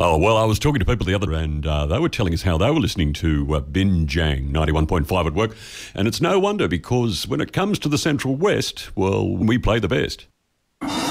Oh, well, I was talking to people the other and they were telling us how they were listening to Binjang 91.5 at work. And it's no wonder because when it comes to the Central West, well, we play the best.